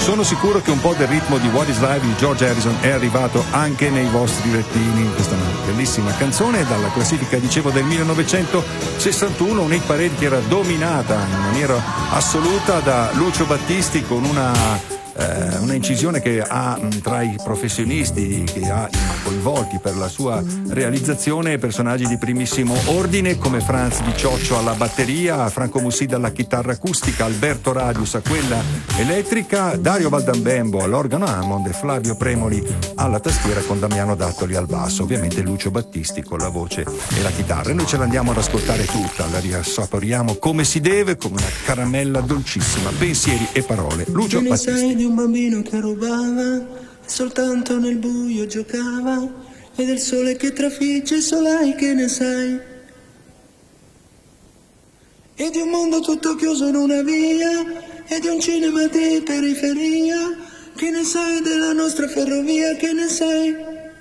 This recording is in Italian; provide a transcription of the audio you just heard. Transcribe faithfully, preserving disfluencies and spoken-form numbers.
Sono sicuro che un po' del ritmo di What is Life di George Harrison è arrivato anche nei vostri rettini. Questa è una bellissima canzone dalla classifica, dicevo, del millenovecentosessantuno, un hit parade che era dominata in maniera assoluta da Lucio Battisti, con una Eh, una incisione che ha mh, tra i professionisti che ha coinvolti per la sua realizzazione personaggi di primissimo ordine come Franz Di Cioccio alla batteria, Franco Mussida alla chitarra acustica, Alberto Radius a quella elettrica, Dario Valdambembo all'organo Hammond e Flavio Premoli alla tastiera, con Damiano Dattoli al basso, ovviamente Lucio Battisti con la voce e la chitarra. E noi ce l'andiamo ad ascoltare tutta, la riassaporiamo come si deve, come una caramella dolcissima. Pensieri e parole, Lucio Battisti. Un bambino che rubava e soltanto nel buio giocava, e del sole che trafigge solai, che ne sai? E di un mondo tutto chiuso in una via, e di un cinema di periferia, che ne sai della nostra ferrovia, che ne sai?